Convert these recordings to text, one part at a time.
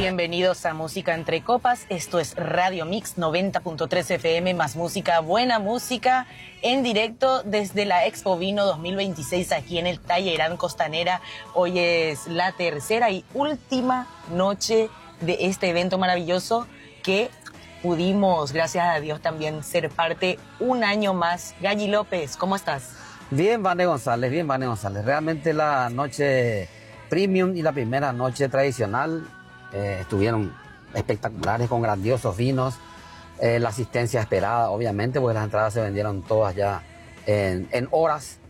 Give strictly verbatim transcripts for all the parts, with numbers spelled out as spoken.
bienvenidos a Música Entre Copas. Esto es Radio Mix noventa punto tres F M, más música, buena música, en directo desde la Expo Vino dos mil veintiséis aquí en el Talleyrand Costanera. Hoy es la tercera y última noche de este evento maravilloso que pudimos, gracias a Dios, también ser parte un año más. Galli López, ¿cómo estás? Bien, Vane González, bien, Vane González. Realmente la noche premium y la primera noche tradicional eh, estuvieron espectaculares, con grandiosos vinos, eh, la asistencia esperada, obviamente, porque las entradas se vendieron todas ya en, en horas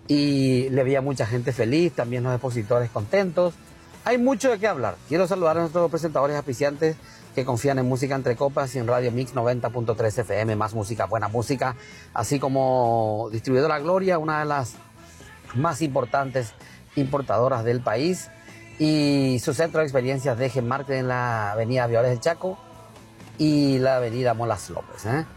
y le veía mucha gente feliz, también los expositores contentos. Hay mucho de qué hablar. Quiero saludar a nuestros presentadores auspiciantes que confían en Música Entre Copas y en Radio Mix noventa punto tres F M, más música, buena música, así como Distribuidora Gloria, una de las más importantes importadoras del país, y su centro de experiencias de G-Market en la avenida Viores del Chaco y la avenida Molas López, ¿eh?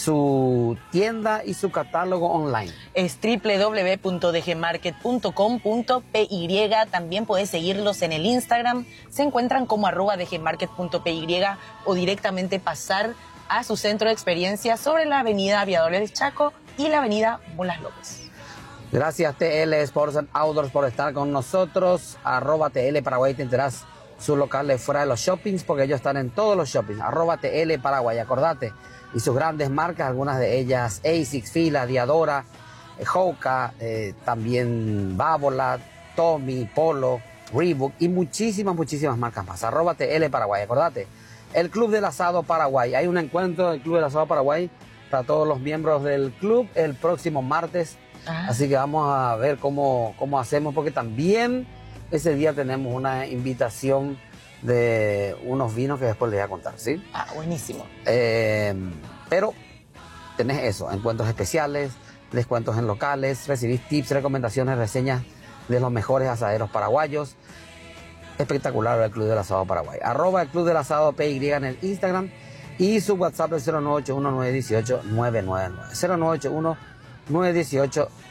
Su tienda y su catálogo online es doble u doble u doble u punto d g market punto com punto p y. También puedes seguirlos en el Instagram, se encuentran como arroba dgmarket punto p y, o directamente pasar a su centro de experiencia sobre la avenida Aviadores del Chaco y la avenida Molas López. Gracias T L Sports and Outdoors por estar con nosotros. Arroba T L Paraguay, te enterás sus locales fuera de los shoppings, porque ellos están en todos los shoppings. Arroba T L Paraguay, acordate. Y sus grandes marcas, algunas de ellas ASICS, Fila, Diadora, eh, Hoka, eh, también Babolat, Tommy, Polo, Reebok y muchísimas, muchísimas marcas más. Arroba T L Paraguay, acordate. El Club del Asado Paraguay. Hay un encuentro del Club del Asado Paraguay para todos los miembros del club el próximo martes. Ah. Así que vamos a ver cómo, cómo hacemos, porque también ese día tenemos una invitación de unos vinos que después les voy a contar, ¿sí? Ah, buenísimo. Eh, pero tenés eso, encuentros especiales, descuentos en locales, recibís tips, recomendaciones, reseñas de los mejores asaderos paraguayos. Espectacular el Club del Asado Paraguay. Arroba el Club del Asado P Y en el Instagram y su WhatsApp es cero nueve ocho uno nueve uno ocho nueve nueve nueve. cero nueve ocho uno nueve uno ocho